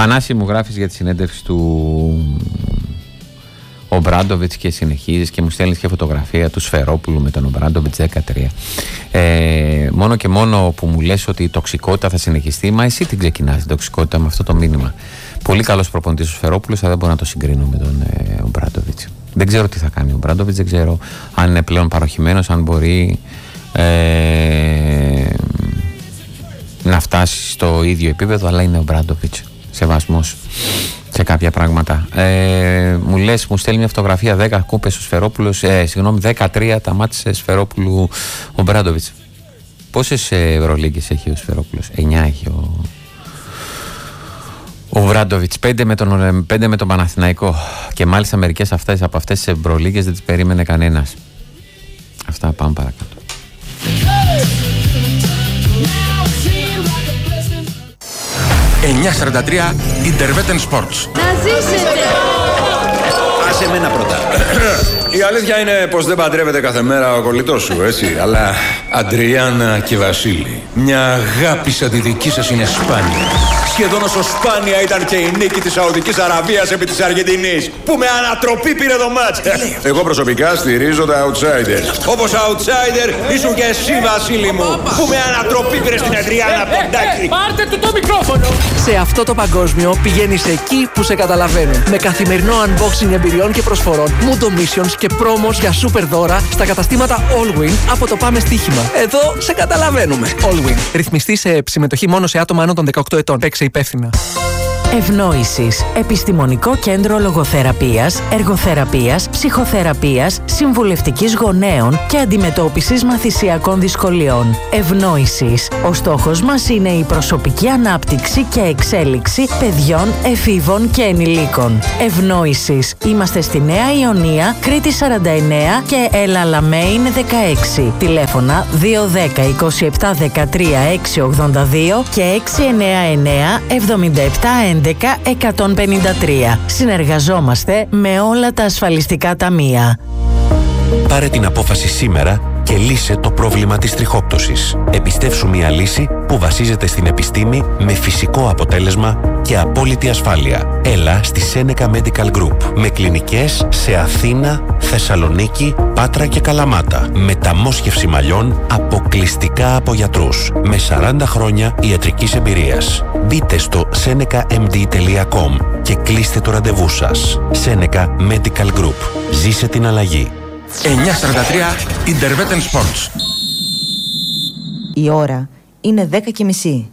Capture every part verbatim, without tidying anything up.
Θανάση, μου γράφεις για τη συνέντευξη του ο Μπράντοβιτς και συνεχίζεις και μου στέλνεις και φωτογραφία του Σφερόπουλου με τον Μπράντοβιτς δεκατρία. Ε, μόνο και μόνο που μου λες ότι η τοξικότητα θα συνεχιστεί, μα εσύ την ξεκινάς την τοξικότητα με αυτό το μήνυμα. Πολύ καλός προπονητής ο Σφερόπουλος, αλλά δεν μπορώ να το συγκρίνω με τον ε, ο Μπράντοβιτς. Δεν ξέρω τι θα κάνει ο Μπράντοβιτς, δεν ξέρω αν είναι πλέον παροχημένος, αν μπορεί ε, να φτάσει στο ίδιο επίπεδο, αλλά είναι ο Μπράντοβιτς. Σεβασμός σε κάποια πράγματα. Ε, μου λες, μου στέλνει μια φωτογραφία δέκα κούπες ο Σφερόπουλος, ε, συγγνώμη, δεκατρία τα μάτσε Σφερόπουλου ο Μπράντοβιτς. Πόσες Ευρωλίγκες έχει ο Σφερόπουλος? εννιά έχει ο, ο Μπράντοβιτς. πέντε με τον, πέντε με τον Παναθηναϊκό. Και μάλιστα μερικές αυτές, από αυτές τις Ευρωλίγκες δεν τις περίμενε κανένας. Αυτά, πάμε παρακάτω. εννιά σαράντα τρία Interwetten Sports. Να ζήσετε! Άσε εμένα πρώτα. Η αλήθεια είναι πως δεν παντρεύεται κάθε μέρα ο κολλητός σου, έτσι. Αλλά Αντριάννα και Βασίλη, μια αγάπη σαν τη δική σας είναι σπάνια. Σχεδόν όσο σπάνια ήταν και η νίκη της Σαουδικής Αραβίας επί της Αργεντινής, που με ανατροπή πήρε το μάτς. Εγώ προσωπικά στηρίζω τα outsiders. Όπως outsider ήσουν και εσύ, Βασίλη μου, που με ανατροπή πήρε στην Αντριάννα Ποντάκη. Πάρτε του το μικρόφωνο! Σε αυτό το παγκόσμιο πηγαίνεις εκεί που σε καταλαβαίνουν. Με καθημερινό unboxing εμπειριών και προσφορών, Mundo Missions και promos για super δώρα στα καταστήματα Allwin από το Πάμε Στοίχημα. Εδώ σε καταλαβαίνουμε. Allwin. Ρυθμιστή σε συμμετοχή μόνο σε άτομα άνω των δεκαοκτώ ετών. Παίξε υπεύθυνα. Ευνόησης. Επιστημονικό κέντρο λογοθεραπείας, εργοθεραπείας, ψυχοθεραπείας, συμβουλευτικής γονέων και αντιμετώπισης μαθησιακών δυσκολιών. Ευνόησης. Ο στόχος μας είναι η προσωπική ανάπτυξη και εξέλιξη παιδιών, εφήβων και ενηλίκων. Ευνόησης. Είμαστε στη Νέα Ιωνία, Κρήτη σαράντα εννέα και Ελαλαμέιν δεκαέξι. Τηλέφωνα δύο ένα μηδέν είκοσι επτά δεκατρία έξι ογδόντα δύο και έξι εννέα εννέα εβδομήντα επτά έντεκα εκατόν πενήντα τρία. Συνεργαζόμαστε με όλα τα ασφαλιστικά ταμεία. Πάρε την απόφαση σήμερα και λύσε το πρόβλημα της τριχόπτωσης. Επιστεύσου μια λύση που βασίζεται στην επιστήμη με φυσικό αποτέλεσμα και απόλυτη ασφάλεια. Έλα στη Seneca Medical Group με κλινικές σε Αθήνα, Θεσσαλονίκη, Πάτρα και Καλαμάτα. Μεταμόσχευση μαλλιών αποκλειστικά από γιατρούς με σαράντα χρόνια ιατρικής εμπειρίας. Μπείτε στο seneca m d τελεία com και κλείστε το ραντεβού σας. Seneca Medical Group. Ζήσε την αλλαγή. εννιά σαράντα τρία Interwetten Sports. Η ώρα είναι δέκα και μισή.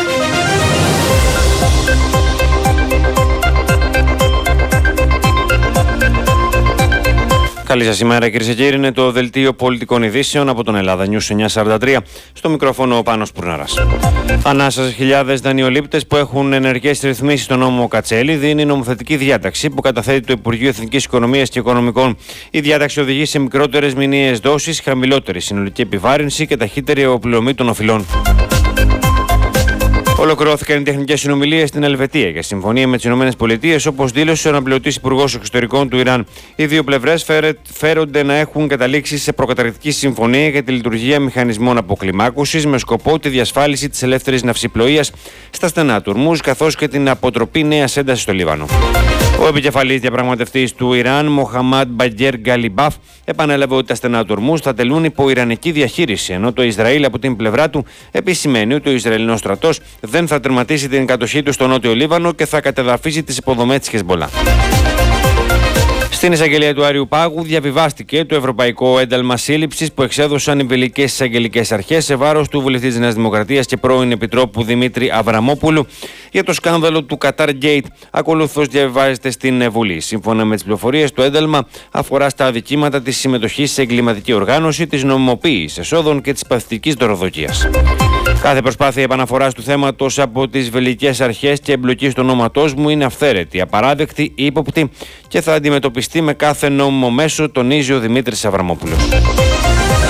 Καλή σας ημέρα, κυρίες και κύριοι. Είναι το δελτίο πολιτικών ειδήσεων από τον Ελλάδα News εννιά σαράντα τρία. Στο μικρόφωνο ο Πάνος Πουρναράς. Ανάσα σε χιλιάδες δανειολήπτες που έχουν ενεργές ρυθμίσεις στον νόμο Κατσέλη δίνει νομοθετική διάταξη που καταθέτει το Υπουργείο Εθνικής Οικονομίας και Οικονομικών. Η διάταξη οδηγεί σε μικρότερες μηνιαίες δόσεις, χαμηλότερη συνολική επιβάρυνση και ταχύτερη αποπληρωμή των οφειλών. Ολοκληρώθηκαν οι τεχνικές συνομιλίες στην Ελβετία για συμφωνία με τις ΗΠΑ, όπως δήλωσε ο αναπληρωτής Υπουργός Εξωτερικών του Ιράν. Οι δύο πλευρές φέρονται να έχουν καταλήξει σε προκαταρκτική συμφωνία για τη λειτουργία μηχανισμών αποκλιμάκωσης με σκοπό τη διασφάλιση της ελεύθερης ναυσιπλοείας στα στενά του Ορμούζ, καθώς και την αποτροπή νέας έντασης στο Λίβανο. Ο επικεφαλής διαπραγματευτής του Ιράν, Μοχαμάντ Μπαγκέρ Γκαλιμπάφ, επανέλαβε ότι τα στενά του Ορμούζ θα τελούν υπό ιρανική διαχείριση, ενώ το Ισραήλ από την πλευρά του επισημαίνει ότι ο Ισραηλινός στρατός δεν θα τερματίσει την κατοχή του στο νότιο Λίβανο και θα κατεδαφίσει τις υποδομές της Χεσμπολά. Στην εισαγγελία του Άριου Πάγου διαβιβάστηκε το ευρωπαϊκό ένταλμα σύλληψης που εξέδωσαν οι βελγικές εισαγγελικές αρχές σε βάρος του βουλευτή της Νέας Δημοκρατίας και πρώην επιτρόπου Δημήτρη Αβραμόπουλου για το σκάνδαλο του Qatar Gate. Ακολούθως διαβιβάζεται στην Βουλή. Σύμφωνα με τις πληροφορίες, το ένταλμα αφορά στα αδικήματα της συμμετοχής σε εγκληματική οργάνωση, της νομιμοποίησης εσόδων και της παθητικής δωροδοκίας. Κάθε προσπάθεια επαναφοράς του θέματος από τις βελγικές αρχές και εμπλοκή του ονόματός μου είναι αυθαίρετη, απαράδεκτη, ύποπτη και θα αντιμετωπιστεί με κάθε νόμιμο μέσο, τονίζει ο Δημήτρης Αβραμόπουλος.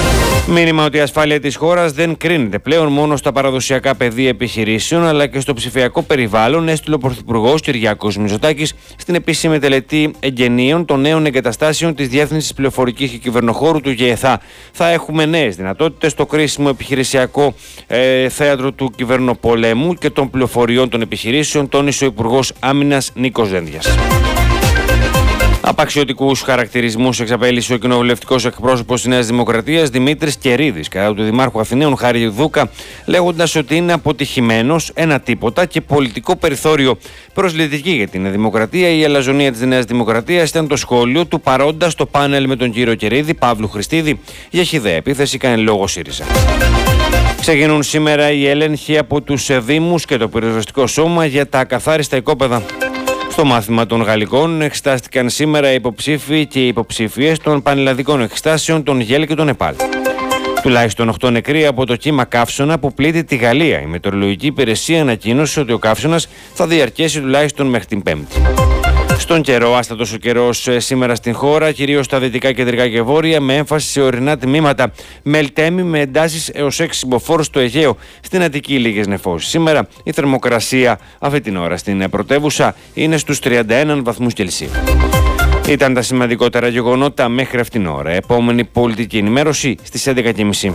Μήνυμα ότι η ασφάλεια της χώρας δεν κρίνεται πλέον μόνο στα παραδοσιακά πεδία επιχειρήσεων, αλλά και στο ψηφιακό περιβάλλον, έστειλε ο Πρωθυπουργός Κυριάκος Μητσοτάκης στην επίσημη τελετή εγγενείων των νέων εγκαταστάσεων της Διεύθυνσης Πληροφορικής και Κυβερνοχώρου του ΓΕΘΑ. Θα έχουμε νέες δυνατότητες στο κρίσιμο επιχειρησιακό ε, θέατρο του κυβερνοπολέμου και των πληροφοριών των επιχειρήσεων, τόνισε ο Υπουργός Άμυνας Νίκος Δένδιας. Απαξιωτικούς χαρακτηρισμούς εξαπέλυσε ο κοινοβουλευτικός εκπρόσωπος της Νέας Δημοκρατίας Δημήτρης Κερίδης κατά του Δημάρχου Αθηναίων Χάρη Δούκα, λέγοντας ότι είναι αποτυχημένος, ένα τίποτα και πολιτικό περιθώριο. Προσλητική για την Νέα Δημοκρατία, η αλαζονία της Νέας Δημοκρατίας ήταν το σχόλιο του παρόντα στο πάνελ με τον κύριο Κερίδη, Παύλου Χριστίδη. Για χυδαία επίθεση κάνει λόγο ΣΥΡΙΖΑ. Ξεκινούν σήμερα οι έλεγχοι από τους Δήμους και το Πυροσβεστικό Σώμα για τα ακαθάριστα οικόπεδα. Στο μάθημα των Γαλλικών εξετάστηκαν σήμερα οι υποψήφοι και οι υποψήφιες των πανελλαδικών εξετάσεων των ΓΕΛ και των ΕΠΑΛ. Τουλάχιστον οκτώ νεκροί από το κύμα καύσωνα που πλήττει τη Γαλλία. Η Μετεωρολογική Υπηρεσία ανακοίνωσε ότι ο καύσωνας θα διαρκέσει τουλάχιστον μέχρι την Πέμπτη. Στον καιρό, άστατος ο καιρός σήμερα στην χώρα, κυρίως στα δυτικά, κεντρικά και βόρεια, με έμφαση σε ορεινά τμήματα. Μελτέμι με εντάσεις έως έξι συμποφόρους στο Αιγαίο. Στην Αττική λίγες νεφώσεις. Σήμερα η θερμοκρασία αυτή την ώρα στην πρωτεύουσα είναι στους τριάντα ένα βαθμούς Κελσίου. Ήταν τα σημαντικότερα γεγονότα μέχρι αυτήν την ώρα. Επόμενη πολιτική ενημέρωση στις έντεκα και μισή.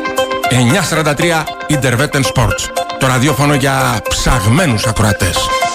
εννιά σαράντα τρία Interveten Sports. Το ραδιόφωνο για ψαγμένους ακροατές.